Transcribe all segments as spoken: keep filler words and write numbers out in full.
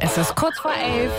Es ist kurz vor elf.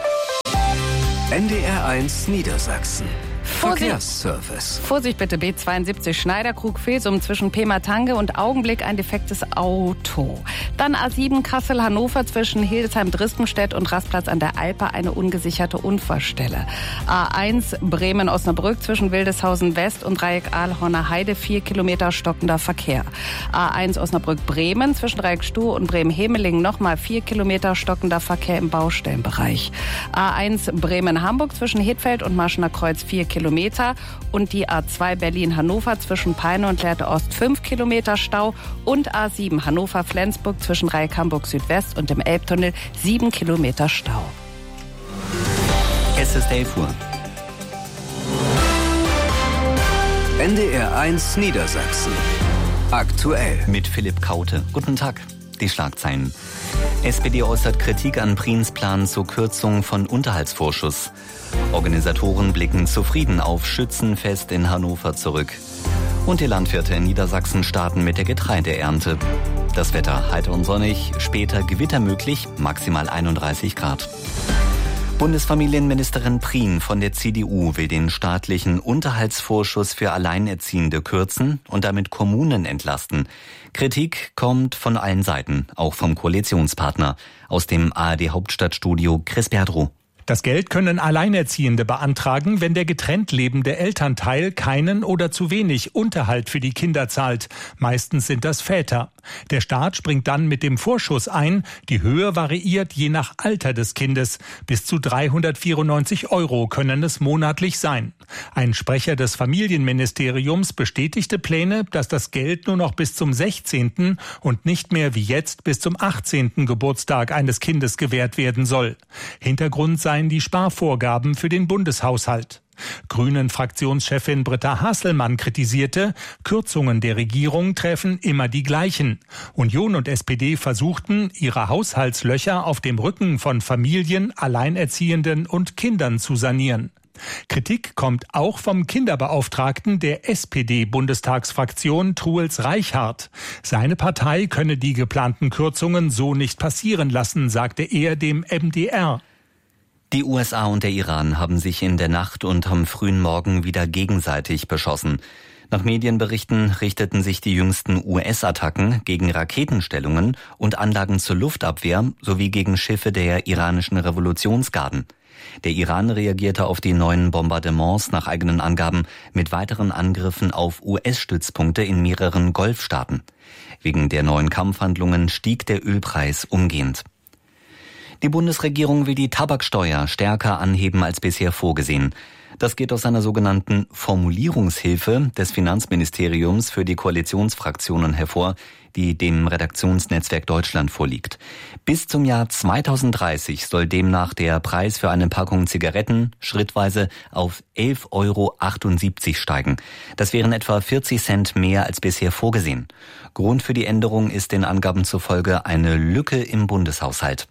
N D R eins Niedersachsen. Verkehrsservice. Vorsicht bitte, B zweiundsiebzig Schneiderkrug-Filsum zwischen Pematange und Augenblick ein defektes Auto. Dann A sieben Kassel-Hannover zwischen Hildesheim-Drispenstedt und Rastplatz an der Alper eine ungesicherte Unfallstelle. A eins Bremen-Osnabrück zwischen Wildeshausen-West und Dreieck Ahlhorner Heide vier Kilometer stockender Verkehr. A eins Osnabrück-Bremen zwischen Dreieck Stuh und Bremen-Hemelingen nochmal vier Kilometer stockender Verkehr im Baustellenbereich. A eins Bremen-Hamburg zwischen Hedfeld und Marschener Kreuz vier Kilometer und die A zwei Berlin-Hannover zwischen Peine und Lehrte Ost fünf Kilometer Stau und A sieben Hannover-Flensburg zwischen Dreieck Hamburg Südwest und dem Elbtunnel sieben Kilometer Stau. Es ist elf Uhr. N D R eins Niedersachsen. Aktuell. Mit Philipp Kaute. Guten Tag. Die Schlagzeilen. S P D äußert Kritik an Priens Plan zur Kürzung von Unterhaltsvorschuss. Organisatoren blicken zufrieden auf Schützenfest in Hannover zurück. Und die Landwirte in Niedersachsen starten mit der Getreideernte. Das Wetter heiter und sonnig, später Gewitter möglich, maximal einunddreißig Grad. Bundesfamilienministerin Prien von der C D U will den staatlichen Unterhaltsvorschuss für Alleinerziehende kürzen und damit Kommunen entlasten. Kritik kommt von allen Seiten, auch vom Koalitionspartner. Aus dem A R D-Hauptstadtstudio Chris Berdrow. Das Geld können Alleinerziehende beantragen, wenn der getrennt lebende Elternteil keinen oder zu wenig Unterhalt für die Kinder zahlt. Meistens sind das Väter. Der Staat springt dann mit dem Vorschuss ein. Die Höhe variiert je nach Alter des Kindes. Bis zu dreihundertvierundneunzig Euro können es monatlich sein. Ein Sprecher des Familienministeriums bestätigte Pläne, dass das Geld nur noch bis zum sechzehnten und nicht mehr wie jetzt bis zum achtzehnten Geburtstag eines Kindes gewährt werden soll. Hintergrund seien die Sparvorgaben für den Bundeshaushalt. Grünen-Fraktionschefin Britta Hasselmann kritisierte, Kürzungen der Regierung treffen immer die gleichen. Union und S P D versuchten, ihre Haushaltslöcher auf dem Rücken von Familien, Alleinerziehenden und Kindern zu sanieren. Kritik kommt auch vom Kinderbeauftragten der S P D-Bundestagsfraktion Truels Reichhardt. Seine Partei könne die geplanten Kürzungen so nicht passieren lassen, sagte er dem M D R. Die U S A und der Iran haben sich in der Nacht und am frühen Morgen wieder gegenseitig beschossen. Nach Medienberichten richteten sich die jüngsten U S-Attacken gegen Raketenstellungen und Anlagen zur Luftabwehr sowie gegen Schiffe der iranischen Revolutionsgarden. Der Iran reagierte auf die neuen Bombardements nach eigenen Angaben mit weiteren Angriffen auf U S-Stützpunkte in mehreren Golfstaaten. Wegen der neuen Kampfhandlungen stieg der Ölpreis umgehend. Die Bundesregierung will die Tabaksteuer stärker anheben als bisher vorgesehen. Das geht aus einer sogenannten Formulierungshilfe des Finanzministeriums für die Koalitionsfraktionen hervor, die dem Redaktionsnetzwerk Deutschland vorliegt. Bis zum Jahr zweitausenddreißig soll demnach der Preis für eine Packung Zigaretten schrittweise auf elf Euro achtundsiebzig steigen. Das wären etwa vierzig Cent mehr als bisher vorgesehen. Grund für die Änderung ist den Angaben zufolge eine Lücke im Bundeshaushalt.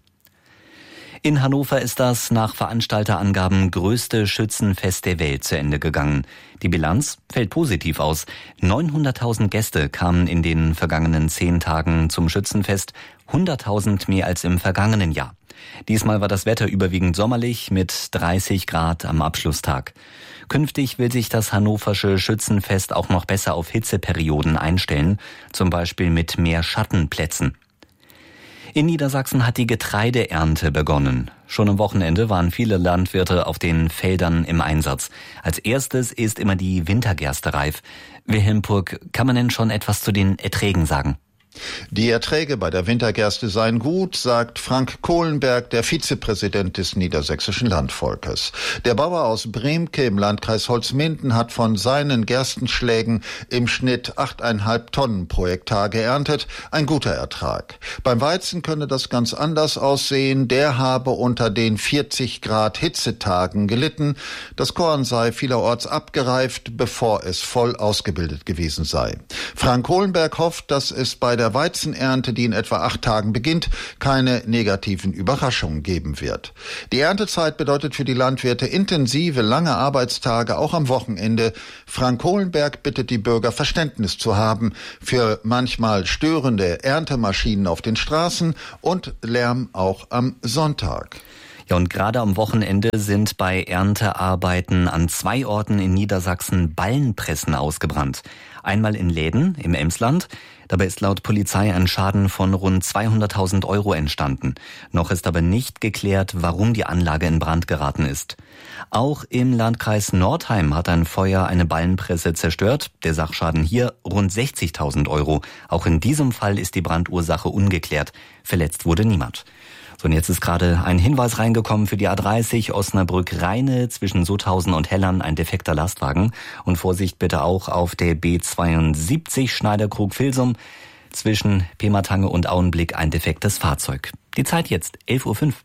In Hannover ist das nach Veranstalterangaben größte Schützenfest der Welt zu Ende gegangen. Die Bilanz fällt positiv aus. neunhunderttausend Gäste kamen in den vergangenen zehn Tagen zum Schützenfest, hunderttausend mehr als im vergangenen Jahr. Diesmal war das Wetter überwiegend sommerlich mit dreißig Grad am Abschlusstag. Künftig will sich das hannoversche Schützenfest auch noch besser auf Hitzeperioden einstellen, zum Beispiel mit mehr Schattenplätzen. In Niedersachsen hat die Getreideernte begonnen. Schon am Wochenende waren viele Landwirte auf den Feldern im Einsatz. Als erstes ist immer die Wintergerste reif. Wilhelm Purk, kann man denn schon etwas zu den Erträgen sagen? Die Erträge bei der Wintergerste seien gut, sagt Frank Kohlenberg, der Vizepräsident des Niedersächsischen Landvolkes. Der Bauer aus Bremke im Landkreis Holzminden hat von seinen Gerstenschlägen im Schnitt achteinhalb Tonnen pro Hektar geerntet. Ein guter Ertrag. Beim Weizen könne das ganz anders aussehen. Der habe unter den vierzig Grad Hitzetagen gelitten. Das Korn sei vielerorts abgereift, bevor es voll ausgebildet gewesen sei. Frank Kohlenberg hofft, dass es bei der Weizenernte, die in etwa acht Tagen beginnt, keine negativen Überraschungen geben wird. Die Erntezeit bedeutet für die Landwirte intensive, lange Arbeitstage, auch am Wochenende. Frank Kohlenberg bittet die Bürger, Verständnis zu haben für manchmal störende Erntemaschinen auf den Straßen und Lärm auch am Sonntag. Ja, und gerade am Wochenende sind bei Erntearbeiten an zwei Orten in Niedersachsen Ballenpressen ausgebrannt. Einmal in Läden im Emsland. Dabei ist laut Polizei ein Schaden von rund zweihunderttausend Euro entstanden. Noch ist aber nicht geklärt, warum die Anlage in Brand geraten ist. Auch im Landkreis Nordheim hat ein Feuer eine Ballenpresse zerstört. Der Sachschaden hier rund sechzigtausend Euro. Auch in diesem Fall ist die Brandursache ungeklärt. Verletzt wurde niemand. So, und jetzt ist gerade ein Hinweis reingekommen für die A dreißig Osnabrück-Rheine zwischen Sutthausen und Hellern, ein defekter Lastwagen. Und Vorsicht bitte auch auf der B zweiundsiebzig Schneiderkrug-Filsum zwischen Pematange und Auenblick ein defektes Fahrzeug. Die Zeit jetzt elf Uhr fünf.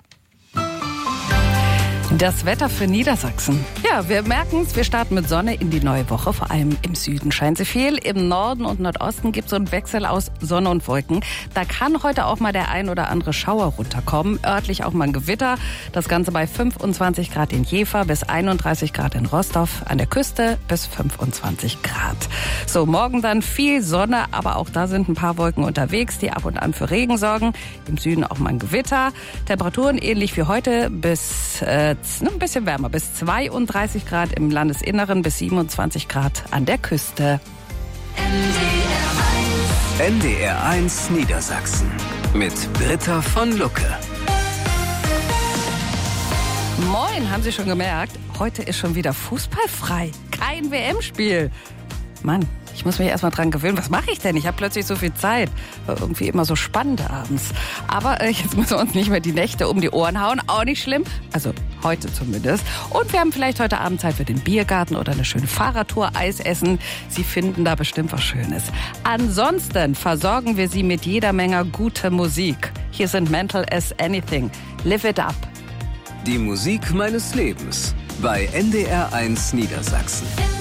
Das Wetter für Niedersachsen. Ja, wir merken es, wir starten mit Sonne in die neue Woche. Vor allem im Süden scheint sie viel. Im Norden und Nordosten gibt es so einen Wechsel aus Sonne und Wolken. Da kann heute auch mal der ein oder andere Schauer runterkommen. Örtlich auch mal ein Gewitter. Das Ganze bei fünfundzwanzig Grad in Jever bis einunddreißig Grad in Rostov. An der Küste bis fünfundzwanzig Grad. So, morgen dann viel Sonne, aber auch da sind ein paar Wolken unterwegs, die ab und an für Regen sorgen. Im Süden auch mal ein Gewitter. Temperaturen ähnlich wie heute bis äh, ein bisschen wärmer, bis zweiunddreißig Grad im Landesinneren, bis siebenundzwanzig Grad an der Küste. N D R eins Niedersachsen mit Britta von Lucke. Moin, haben Sie schon gemerkt? Heute ist schon wieder fußballfrei. Kein W M-Spiel. Mann, ich muss mich erstmal dran gewöhnen. Was mache ich denn? Ich habe plötzlich so viel Zeit. War irgendwie immer so spannend abends. Aber äh, jetzt müssen wir uns nicht mehr die Nächte um die Ohren hauen. Auch nicht schlimm. Also heute zumindest. Und wir haben vielleicht heute Abend Zeit für den Biergarten oder eine schöne Fahrradtour, Eis essen. Sie finden da bestimmt was Schönes. Ansonsten versorgen wir Sie mit jeder Menge gute Musik. Hier sind Mental as Anything. Live it up. Die Musik meines Lebens bei N D R eins Niedersachsen.